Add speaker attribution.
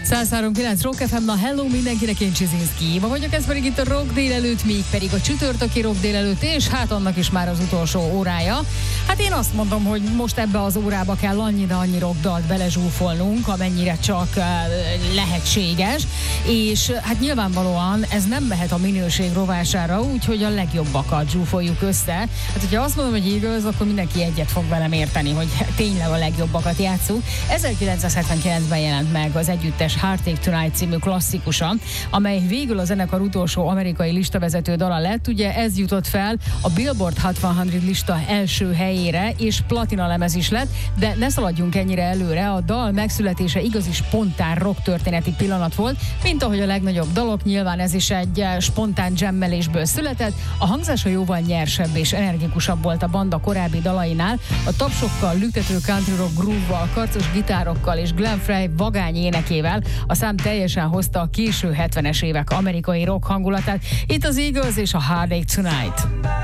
Speaker 1: 103.9 Rock FM, na hello mindenkinek, én Csizinszki Éva vagyok, ez pedig itt a Rock délelőtt, még pedig a csütörtöki Rock délelőtt, és hát annak is már az utolsó órája. Hát én azt mondom, hogy most ebbe az órába kell annyi rockdalt belezsúfolnunk, amennyire csak lehetséges, és hát nyilvánvalóan ez nem mehet a minőség rovására, úgyhogy a legjobbakat zsúfoljuk össze. Hát hogyha azt mondom, hogy Eagles, akkor mindenki egyet fog velem érteni, hogy tényleg a legjobbakat játsszuk. 1979-ben jelent meg az együttes Heartache Tonight című klasszikusa, amely végül a zenekar utolsó amerikai listavezető dala lett. Ugye ez jutott fel a Billboard Hot 100 lista első helyére, és platina lemez is lett, de ne szaladjunk ennyire előre, a dal megszületése igazi spontán rock történeti pillanat volt, mint ahogy a legnagyobb dalok, nyilván ez is egy spontán jammelésből született, a hangzása jóval nyersebb és energikusabb volt a banda korábbi dalainál, a tapsokkal, lüktető country rock groove-val, karcos gitárokkal és Glenn Frey vagány énekével a szám teljesen hozta a késő 70-es évek amerikai rock hangulatát. Itt az Eagles és a Heartache Tonight.